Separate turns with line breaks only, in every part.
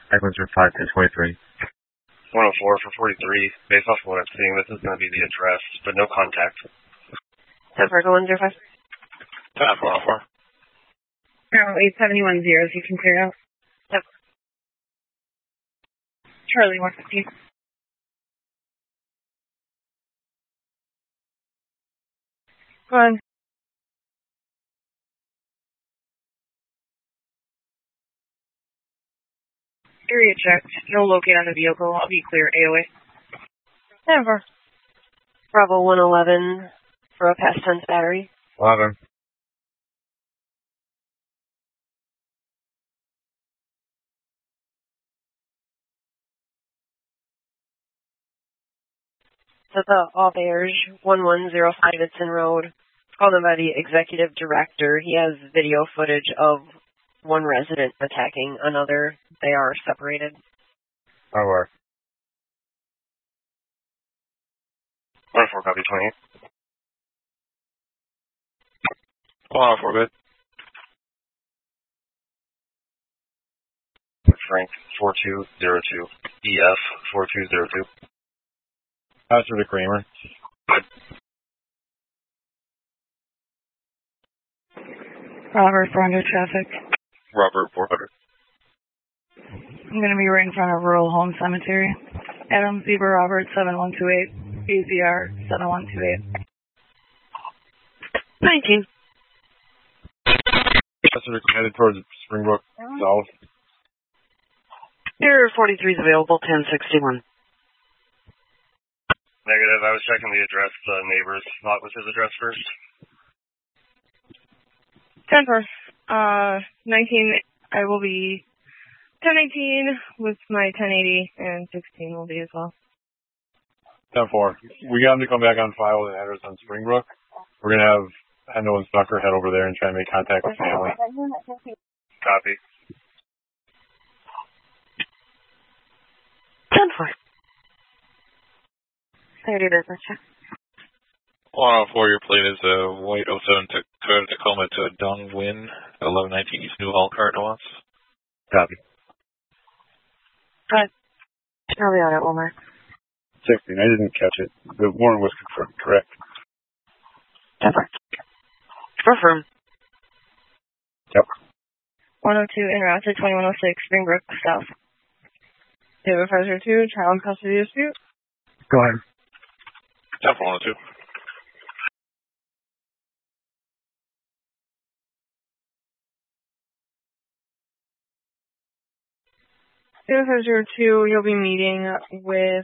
Ecklinster 5-23.
104 for 43. Based off of what I'm seeing, this is going to be the address, but no contact.
10 for 105.
10 for 104.
871 zeros, you can clear out. Yep. Charlie 150. Go on. Area checked. No locate on the vehicle. I'll be clear. AOA. 10 for.
Bravo 111 for a past tense battery.
11.
To the Auberge 1105 Itson Road. Called in by the executive director. He has video footage of one resident attacking another. They are separated.
Over.
104, copy 28. 104, good. Frank 4202. EF 4202.
Pastor to Kramer.
Robert, 400 traffic.
Robert 400.
I'm going to be right in front of Rural Home Cemetery. Adam Zebra Robert 7128. BZR 7128.
19.
Pastor headed towards Springbrook South.
Here 43 is available, 1061.
Negative. I was checking the address. The neighbor's thought was his address first.
10 for. 19, I will be 1018 with my 1080, and 16 will be as well.
10-4. We got him to come back on file with an address on Springbrook. We're going to have Hendo and Stucker head over there and try and make contact with family.
Copy.
10-4. 30 business check.
104, your plate is a white 07 Toyota Tacoma to a Dong Win, 1119 East Newhall, Cardinal.
Copy.
Good. Charlie on it, Omar.
16. I didn't catch it. The warrant was confirmed, correct?
10-4. Confirm.
Yep.
102 en route to 2106 Springbrook South. David 502, child custody dispute.
Go ahead.
10 for 102.
David 502, you'll be meeting with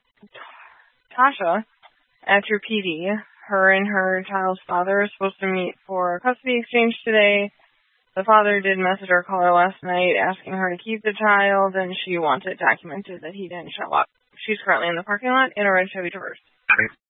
Tasha at your PD. Her and her child's father are supposed to meet for a custody exchange today. The father did message or call her last night asking her to keep the child, and she wanted documented that he didn't show up. She's currently in the parking lot in a red Chevy Traverse.